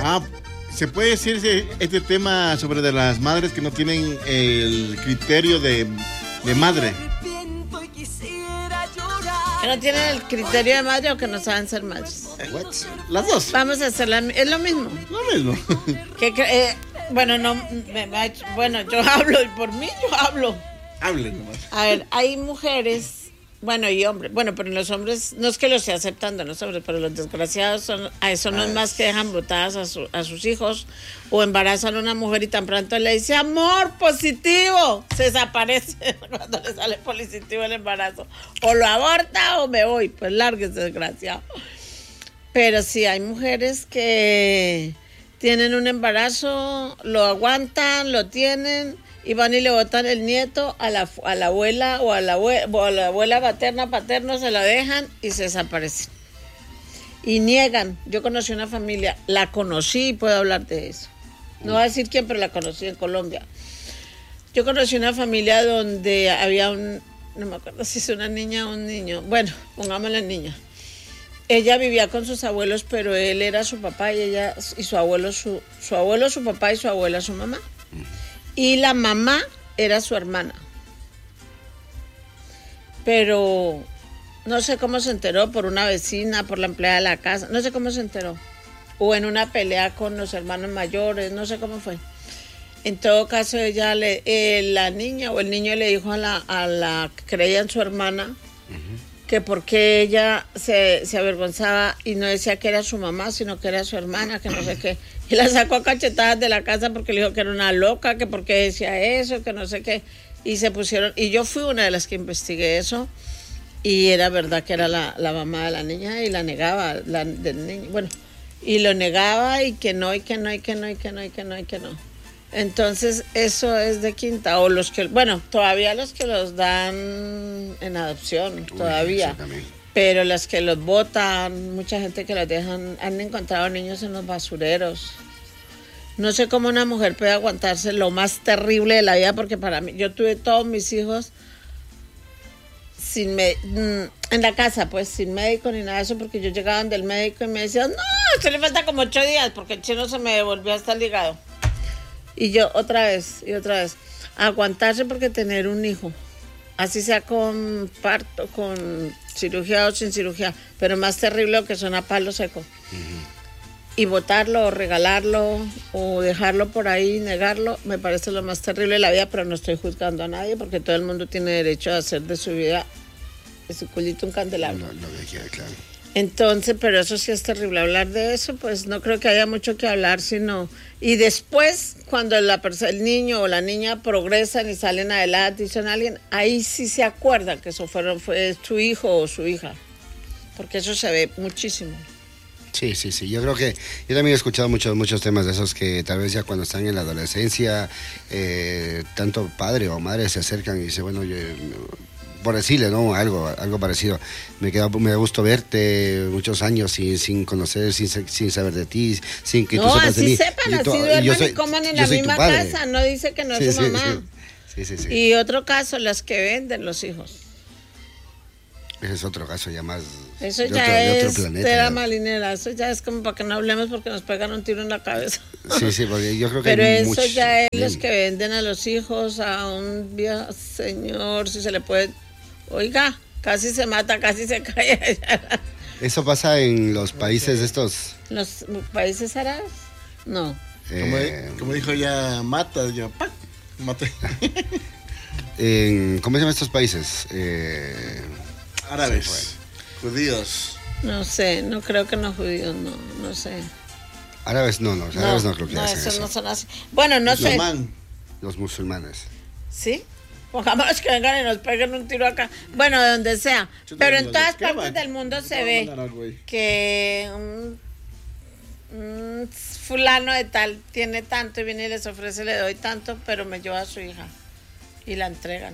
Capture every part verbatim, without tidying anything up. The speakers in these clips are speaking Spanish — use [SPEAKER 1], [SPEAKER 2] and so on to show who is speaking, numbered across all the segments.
[SPEAKER 1] Ah, ¿se puede decir ese, este tema sobre de las madres que no tienen el criterio de, de madre?
[SPEAKER 2] ¿Que no tienen el criterio de madre o que no saben ser madres?
[SPEAKER 1] What? Las dos.
[SPEAKER 2] Vamos a hacer la, es lo mismo.
[SPEAKER 1] Lo mismo.
[SPEAKER 2] Que, eh, bueno, no, me, me, bueno, yo hablo y por mí yo hablo.
[SPEAKER 1] Hablen nomás.
[SPEAKER 2] A ver, hay mujeres, bueno, y hombres, bueno, pero los hombres, no es que lo esté aceptando los hombres, pero los desgraciados son, a eso no es más que dejan botadas a, su, a sus hijos o embarazan a una mujer y tan pronto le dice amor positivo, se desaparece cuando le sale positivo el embarazo, o lo aborta o me voy, pues lárguese, desgraciado. Pero sí, hay mujeres que tienen un embarazo, lo aguantan, lo tienen y van y le botan el nieto a la, a la abuela o a la, abue, o a la abuela materna, paterno, se la dejan y se desaparecen. Y niegan. Yo conocí una familia, la conocí y puedo hablar de eso. No voy a decir quién, pero la conocí en Colombia. Yo conocí una familia donde había un, no me acuerdo si es una niña o un niño, bueno, pongámosle niña. Ella vivía con sus abuelos, pero él era su papá y ella y su abuelo, su, su abuelo, su papá y su abuela, su mamá. Y la mamá era su hermana. Pero no sé cómo se enteró, por una vecina, por la empleada de la casa, no sé cómo se enteró. O en una pelea con los hermanos mayores, no sé cómo fue. En todo caso, ella le, eh, la niña o el niño le dijo a la, a la que creía en su hermana, uh-huh, que porque ella se, se avergonzaba y no decía que era su mamá, sino que era su hermana, que no sé qué. Y la sacó a cachetadas de la casa porque le dijo que era una loca, que porque decía eso, que no sé qué. Y se pusieron, y yo fui una de las que investigué eso, y era verdad que era la, la mamá de la niña, y la negaba, la, del niño, bueno, y lo negaba, y que no, y que no, y que no, y que no, y que no, y que no. Entonces, eso es de quinta, o los que, bueno, todavía los que los dan en adopción, todavía. Uy, pero las que los botan, mucha gente que los dejan, han encontrado niños en los basureros. No sé cómo una mujer puede aguantarse lo más terrible de la vida, porque para mí, yo tuve todos mis hijos sin me, en la casa, pues, sin médico ni nada de eso, porque yo llegaba del médico y me decían, no, esto le falta como ocho días, porque el chino se me devolvió hasta el hígado. Y yo otra vez, y otra vez, aguantarse porque tener un hijo, así sea con parto, con cirugía o sin cirugía, pero más terrible que son a palo seco. Uh-huh. Y botarlo o regalarlo o dejarlo por ahí y negarlo, me parece lo más terrible de la vida, pero no estoy juzgando a nadie porque todo el mundo tiene derecho a hacer de su vida, de su culito un candelabro.
[SPEAKER 3] No, no me queda claro.
[SPEAKER 2] Entonces, pero eso sí es terrible. Hablar de eso, pues no creo que haya mucho que hablar, sino... Y después, cuando la persona, el niño o la niña progresan y salen adelante y son alguien, ahí sí se acuerdan que eso fueron, fue su hijo o su hija. Porque eso se ve muchísimo.
[SPEAKER 3] Sí, sí, sí. Yo creo que yo también he escuchado muchos muchos temas de esos que tal vez ya cuando están en la adolescencia, eh, tanto padre o madre se acercan y dicen, bueno, yo... por decirle, ¿no? Algo, algo parecido. Me queda, me da gusto verte muchos años sin, sin conocer, sin, sin saber de ti, sin que
[SPEAKER 2] no,
[SPEAKER 3] tú sepas de mí.
[SPEAKER 2] No, así sepan, así duerman y, soy, y coman en la misma casa. No dice que no sí, es su
[SPEAKER 3] sí,
[SPEAKER 2] mamá.
[SPEAKER 3] Sí. Sí, sí, sí.
[SPEAKER 2] Y otro caso, las que venden los hijos.
[SPEAKER 3] Ese es otro caso ya más...
[SPEAKER 2] Eso ya otro, es de otro planeta, tela ya. Marinera. Eso ya es como para que no hablemos porque nos pegan un tiro en la cabeza.
[SPEAKER 3] Sí, sí, porque yo creo que
[SPEAKER 2] pero
[SPEAKER 3] hay
[SPEAKER 2] eso
[SPEAKER 3] mucho...
[SPEAKER 2] ya es los que venden a los hijos, a un viejo señor, si se le puede... Oiga, casi se mata, casi se cae.
[SPEAKER 3] ¿Eso pasa en los países estos?
[SPEAKER 2] ¿Los países árabes? No.
[SPEAKER 1] Eh, como, como dijo ya, mata, ya, ¡pac! Mata.
[SPEAKER 3] en, ¿Cómo se llaman estos países? Eh,
[SPEAKER 1] árabes, judíos.
[SPEAKER 2] No sé, no creo que los judíos, no, no sé.
[SPEAKER 3] Árabes no, no, los árabes no, no creo que
[SPEAKER 2] no,
[SPEAKER 3] hacen
[SPEAKER 2] eso.
[SPEAKER 3] eso.
[SPEAKER 2] No son así. Bueno, no
[SPEAKER 1] los
[SPEAKER 2] sé.
[SPEAKER 1] Man.
[SPEAKER 3] Los musulmanes.
[SPEAKER 2] ¿Sí? Pongámonos que vengan y nos peguen un tiro acá. Bueno, de donde sea. Pero en todas partes del mundo se ve que un, un fulano de tal tiene tanto y viene y les ofrece, le doy tanto, pero me lleva a su hija y la entregan.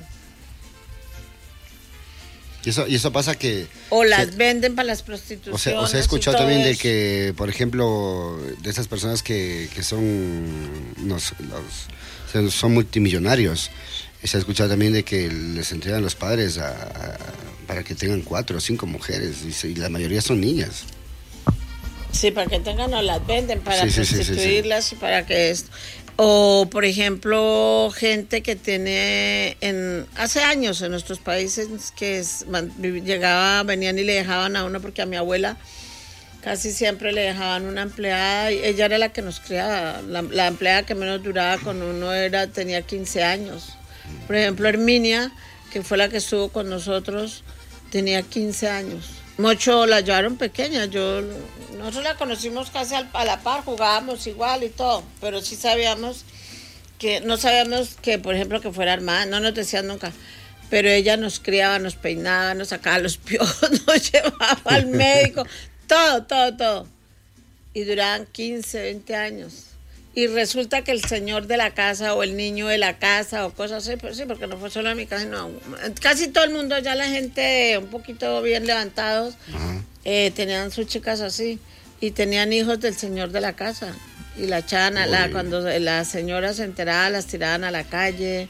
[SPEAKER 3] Y eso, y eso pasa que...
[SPEAKER 2] O las se, venden para las prostituciones.
[SPEAKER 3] O sea, o sea he escuchado también de que, por ejemplo, de esas personas que, que son, los, los, son multimillonarios, se ha escuchado también de que les entregan los padres a, a, para que tengan cuatro o cinco mujeres, y, y la mayoría son niñas.
[SPEAKER 2] Sí, para que tengan o las venden, para
[SPEAKER 3] Sí, sí, sí, sí,
[SPEAKER 2] prostituirlas
[SPEAKER 3] sí.
[SPEAKER 2] y para que esto. O, por ejemplo, gente que tiene, en hace años en nuestros países, que es, man- vi- llegaba, venían y le dejaban a uno, porque a mi abuela casi siempre le dejaban una empleada, y ella era la que nos criaba, la, la empleada que menos duraba con uno era, tenía quince años. Por ejemplo, Herminia, que fue la que estuvo con nosotros, tenía quince años. Mocho la llevaron pequeña, yo, nosotros la conocimos casi al- a la par, jugábamos igual y todo, pero sí sabíamos que, no sabíamos que, por ejemplo, que fuera armada, no nos decían nunca, pero ella nos criaba, nos peinaba, nos sacaba los piojos, nos llevaba al médico, todo, todo, todo. Y duraban quince, veinte años. Y resulta que el señor de la casa o el niño de la casa o cosas así, pues sí, porque no fue solo en mi casa, no. Casi todo el mundo, ya la gente un poquito bien levantados,
[SPEAKER 3] Ajá.
[SPEAKER 2] eh, tenían sus chicas así y tenían hijos del señor de la casa. Y la echaban a la,
[SPEAKER 3] Uy.
[SPEAKER 2] cuando la señora se enteraba, las tiraban a la calle.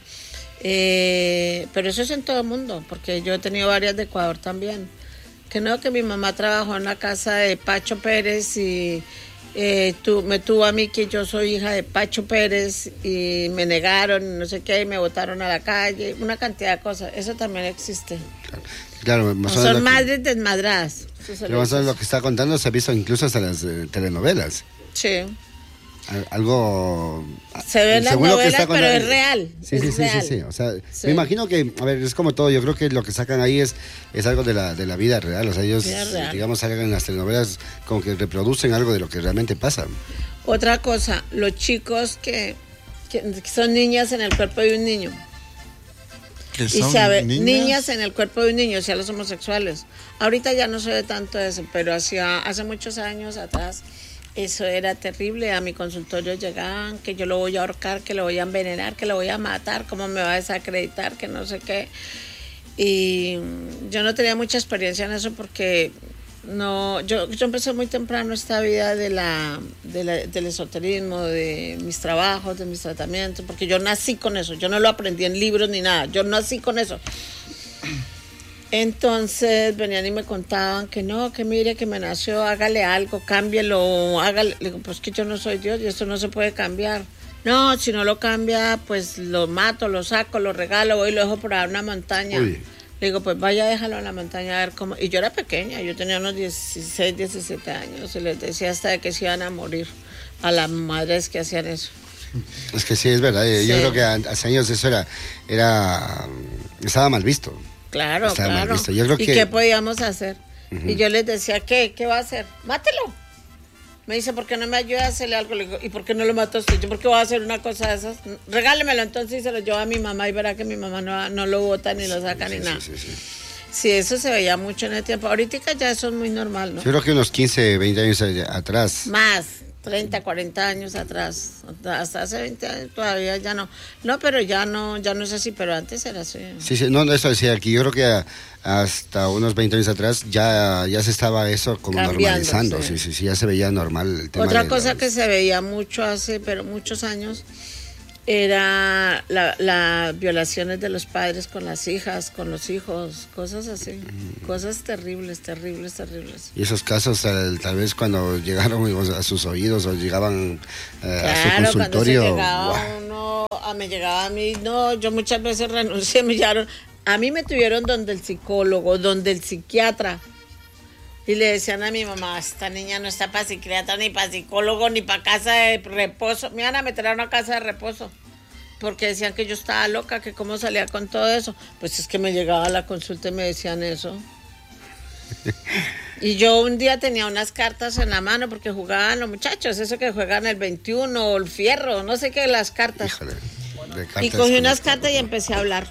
[SPEAKER 2] Eh, pero eso es en todo el mundo, porque yo he tenido varias de Ecuador también. Que no, que mi mamá trabajó en la casa de Pacho Pérez y eh, tu, me tuvo a mí que yo soy hija de Pacho Pérez y me negaron, no sé qué, y me botaron a la calle, una cantidad de cosas. Eso también existe.
[SPEAKER 3] Claro,
[SPEAKER 2] No
[SPEAKER 3] más o menos
[SPEAKER 2] son
[SPEAKER 3] lo que-
[SPEAKER 2] madres desmadradas. Eso se
[SPEAKER 3] pero
[SPEAKER 2] le
[SPEAKER 3] más o menos
[SPEAKER 2] dice.
[SPEAKER 3] lo que está contando se ha visto incluso hasta en las eh, telenovelas.
[SPEAKER 2] Sí.
[SPEAKER 3] Al- Algo.
[SPEAKER 2] Se ve en las
[SPEAKER 3] según lo que
[SPEAKER 2] novelas,
[SPEAKER 3] está
[SPEAKER 2] pero
[SPEAKER 3] contando-
[SPEAKER 2] es real.
[SPEAKER 3] Sí,
[SPEAKER 2] es
[SPEAKER 3] sí, sí,
[SPEAKER 2] real.
[SPEAKER 3] sí, sí. O sea,
[SPEAKER 2] Sí.
[SPEAKER 3] me imagino que, a ver, es como todo. Yo creo que lo que sacan ahí es, es algo de la, de la vida real. O sea, ellos,
[SPEAKER 2] Vida real.
[SPEAKER 3] digamos, salgan en las telenovelas como que reproducen algo de lo que realmente pasa.
[SPEAKER 2] Otra cosa, los chicos que, que son niñas en el cuerpo de un niño.
[SPEAKER 1] Que
[SPEAKER 2] Y
[SPEAKER 1] son
[SPEAKER 2] sabe,
[SPEAKER 1] niñas.
[SPEAKER 2] niñas en el cuerpo de un niño, o sea, los homosexuales. Ahorita ya no se ve tanto eso, pero hacía, hace muchos años atrás eso era terrible. A mi consultorio llegaban que yo lo voy a ahorcar, que lo voy a envenenar, que lo voy a matar, cómo me va a desacreditar, que no sé qué. Y yo no tenía mucha experiencia en eso porque no, yo, yo empecé muy temprano esta vida de la, de la- del esoterismo, de mis trabajos, de mis tratamientos, porque yo nací con eso, yo no lo aprendí en libros ni nada, yo nací con eso. Entonces venían y me contaban que no, que mire que me nació, hágale algo, cámbielo, hágale. Le digo, pues que yo no soy Dios y esto no se puede cambiar. No, si no lo cambia, pues lo mato, lo saco, lo regalo, voy y lo dejo por ahí en una montaña.
[SPEAKER 3] Uy.
[SPEAKER 2] Le digo, pues vaya, déjalo en la montaña a ver cómo. Y yo era pequeña, yo tenía unos dieciséis, diecisiete años y les decía hasta de que se iban a morir a las madres que hacían eso.
[SPEAKER 3] Es que sí, es verdad. Yo
[SPEAKER 2] Sí.
[SPEAKER 3] creo que an- hace años eso era, era, estaba mal visto.
[SPEAKER 2] Claro,
[SPEAKER 3] Estaba mal
[SPEAKER 2] claro.
[SPEAKER 3] visto. Yo creo
[SPEAKER 2] ¿Y
[SPEAKER 3] que-
[SPEAKER 2] qué podíamos hacer?
[SPEAKER 3] Ujú.
[SPEAKER 2] Y yo les decía, ¿qué? ¿Qué va a hacer? Mátelo. Me dice, ¿por qué no me ayuda a hacerle algo? Le digo, ¿y por qué no lo mató usted? Yo, ¿por qué voy a hacer una cosa de esas? Regálemelo entonces y se lo llevo a mi mamá y verá que mi mamá no, no lo bota ni lo saca
[SPEAKER 3] Sí,
[SPEAKER 2] ni
[SPEAKER 3] sí,
[SPEAKER 2] nada.
[SPEAKER 3] sí, sí.
[SPEAKER 2] Sí, eso se veía mucho en el tiempo. Ahorita ya eso es muy normal, ¿no?
[SPEAKER 3] Yo creo que unos quince, veinte años atrás.
[SPEAKER 2] Más, treinta, cuarenta años atrás. Hasta hace veinte años todavía ya no. No, pero ya no, ya no es así, pero antes era así.
[SPEAKER 3] Sí, sí, no, no, eso decía aquí. Yo creo que a- hasta unos veinte años atrás ya, ya se estaba eso como
[SPEAKER 2] Cambiando,
[SPEAKER 3] normalizando.
[SPEAKER 2] sí.
[SPEAKER 3] Sí, sí, sí, ya se veía normal el tema.
[SPEAKER 2] Otra
[SPEAKER 3] de
[SPEAKER 2] cosa
[SPEAKER 3] los-
[SPEAKER 2] que se veía mucho hace, pero muchos años, era la- las violaciones de los padres con las hijas, con los hijos, cosas así,
[SPEAKER 3] Mm.
[SPEAKER 2] cosas terribles, terribles, terribles.
[SPEAKER 3] Y esos casos tal, tal vez cuando llegaron a sus oídos o llegaban eh, a su
[SPEAKER 2] Claro, cuando se
[SPEAKER 3] consultorio.
[SPEAKER 2] llegaba
[SPEAKER 3] ¡guau!
[SPEAKER 2] uno, a, me llegaba a mí, no, yo muchas veces renuncié, me llevaron, a mí me tuvieron donde el psicólogo, donde el psiquiatra. Y le decían a mi mamá, esta niña no está para psiquiatra, ni para psicólogo, ni para casa de reposo. Me iban a meter a una casa de reposo. Porque decían que yo estaba loca, que cómo salía con todo eso. Pues es que me llegaba a la consulta y me decían eso. Y yo un día tenía unas cartas en la mano porque jugaban los muchachos, eso que juegan el veintiuno o el fierro, no sé qué, las cartas.
[SPEAKER 3] Híjole, de
[SPEAKER 2] Y
[SPEAKER 3] cartas
[SPEAKER 2] cogí
[SPEAKER 3] con-
[SPEAKER 2] unas cartas y empecé a hablar.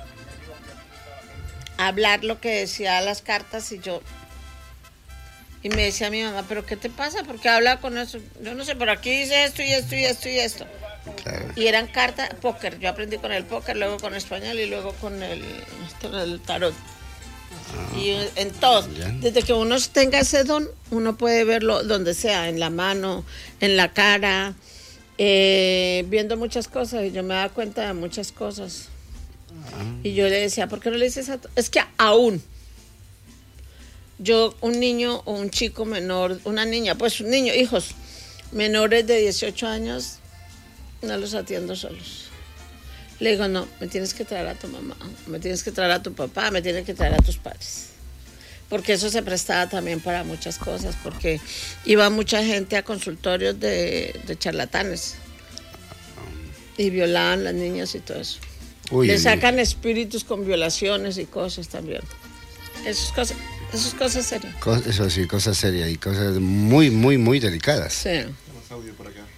[SPEAKER 2] A hablar lo que decía las cartas y yo... Y me decía mi mamá, ¿pero qué te pasa? ¿Por qué habla con eso? Yo no sé, pero aquí dice esto y esto y esto y esto.
[SPEAKER 3] Claro.
[SPEAKER 2] Y eran cartas, póker. Yo aprendí con el póker, luego con español y luego con el, con el tarot. Y en todos.
[SPEAKER 3] ya.
[SPEAKER 2] Desde que uno tenga ese don, uno puede verlo donde sea, en la mano, en la cara, eh, viendo muchas cosas. Y yo me daba cuenta de muchas cosas. Y yo le decía, ¿por qué no le dices a tu-?" Es que aún, Yo, un niño o un chico menor, una niña, pues un niño, hijos menores de dieciocho años, no los atiendo solos. Le digo, no, me tienes que traer a tu mamá, me tienes que traer a tu papá, me tienes que traer a tus padres. Porque eso se prestaba también para muchas cosas, porque iba mucha gente a consultorios de, de charlatanes y violaban las niñas y todo eso. Uy, Le sacan espíritus con violaciones y cosas también. Eso es cosa, eso es cosa seria.
[SPEAKER 3] Eso sí, cosas serias y cosas muy, muy, muy delicadas.
[SPEAKER 2] Sí.
[SPEAKER 1] Tenemos audio por acá.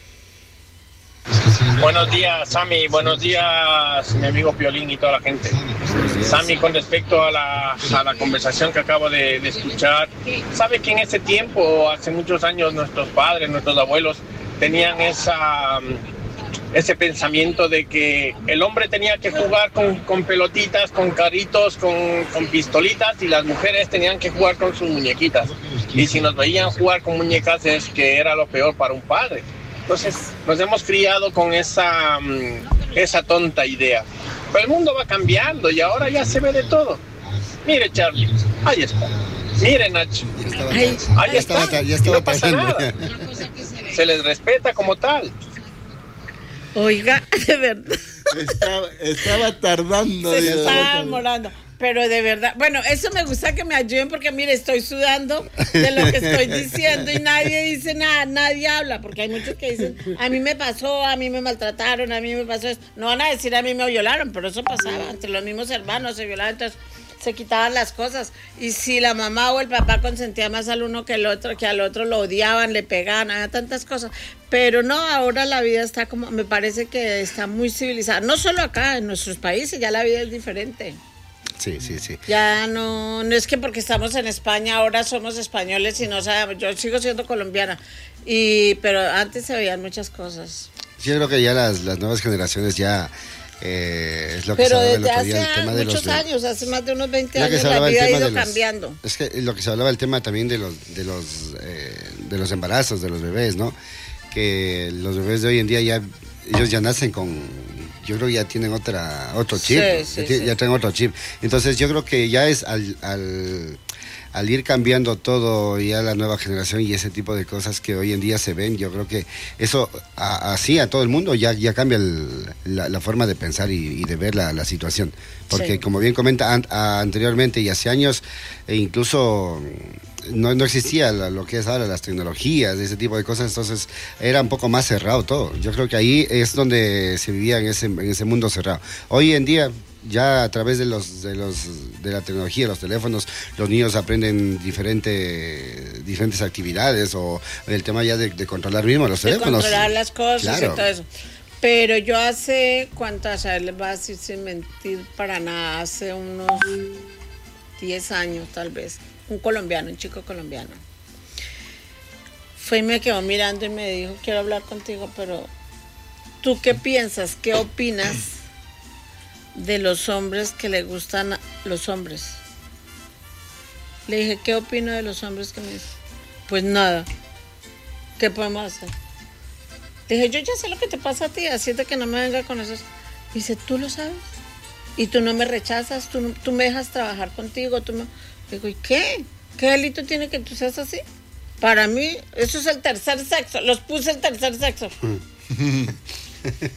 [SPEAKER 4] Buenos días, Sammy. Buenos días, mi amigo Piolín y toda la gente. Sammy, con respecto a la, a la conversación que acabo de, de escuchar, ¿sabe que en ese tiempo, hace muchos años, nuestros padres, nuestros abuelos tenían esa, ese pensamiento de que el hombre tenía que jugar con, con pelotitas, con carritos, con, con pistolitas, y las mujeres tenían que jugar con sus muñequitas? Y si nos veían jugar con muñecas es que era lo peor para un padre. Entonces nos hemos criado con esa, esa tonta idea. Pero el mundo va cambiando y ahora ya se ve de todo. Mire, Charlie, ahí está. Mire, Nacho, ahí, ahí ya está. Estaba, ya estaba no pasa nada. Se les respeta como tal.
[SPEAKER 2] Oiga, de verdad.
[SPEAKER 1] Estaba, estaba tardando.
[SPEAKER 2] Se estaba demorando. Pero de verdad, bueno, eso me gusta que me ayuden porque mire, estoy sudando de lo que estoy diciendo y nadie dice nada, nadie habla, porque hay muchos que dicen, a mí me pasó, a mí me maltrataron, a mí me pasó esto. No van a decir a mí me violaron, pero eso pasaba, entre los mismos hermanos se violaban, entonces se quitaban las cosas. Y si la mamá o el papá consentía más al uno que el otro, que al otro lo odiaban, le pegaban, había tantas cosas. Pero no, ahora la vida está como, me parece que está muy civilizada, no solo acá, en nuestros países ya la vida es diferente.
[SPEAKER 3] Sí, sí, sí.
[SPEAKER 2] Ya no, no es que porque estamos en España ahora somos españoles y no sabemos, yo sigo siendo colombiana, y pero antes se veían muchas cosas.
[SPEAKER 3] Yo creo que ya las, las nuevas generaciones ya eh, es lo que
[SPEAKER 2] pero
[SPEAKER 3] se hablaba
[SPEAKER 2] el otro día,
[SPEAKER 3] el tema de
[SPEAKER 2] muchos
[SPEAKER 3] los,
[SPEAKER 2] años, hace más de unos veinte años la vida ha ido
[SPEAKER 3] los,
[SPEAKER 2] cambiando.
[SPEAKER 3] Es que lo que se hablaba el tema también de los de los eh, de los embarazos de los bebés, ¿no? Que los bebés de hoy en día ya ellos ya nacen con, yo creo que ya tienen otra otro chip,
[SPEAKER 2] sí, sí,
[SPEAKER 3] ya,
[SPEAKER 2] sí.
[SPEAKER 3] ya tienen otro chip. Entonces yo creo que ya es al, al, al ir cambiando todo, ya la nueva generación y ese tipo de cosas que hoy en día se ven, yo creo que eso a, así a todo el mundo ya, ya cambia el, la, la forma de pensar y, y de ver la, la situación. Porque sí, como bien comenta an, a, anteriormente y hace años, e incluso no, no existía la, lo que es ahora las tecnologías, ese tipo de cosas, entonces era un poco más cerrado todo. Yo creo que ahí es donde se vivía en ese, en ese mundo cerrado. Hoy en día, ya a través de los de los de la tecnología, los teléfonos, los niños aprenden diferente, diferentes actividades, o el tema ya de, de controlar mismo los
[SPEAKER 2] de
[SPEAKER 3] teléfonos.
[SPEAKER 2] Controlar las cosas,
[SPEAKER 3] claro,
[SPEAKER 2] y todo eso. Pero yo hace, ¿cuántas? A ver, les voy a decir sin mentir para nada, hace unos diez años tal vez, un colombiano, un chico colombiano, fue y me quedó mirando y me dijo, quiero hablar contigo, pero ¿tú qué piensas? ¿Qué opinas de los hombres que le gustan a los hombres? Le dije, ¿qué opino de los hombres que me dicen? Pues nada, ¿qué podemos hacer? Dije, yo ya sé lo que te pasa a ti, así de que no me venga con eso. Dice, ¿tú lo sabes? Y tú no me rechazas, tú, no, tú me dejas trabajar contigo. Tú me... Digo, ¿y qué? ¿Qué delito tiene que tú seas así? Para mí, eso es el tercer sexo. Los puse el tercer sexo.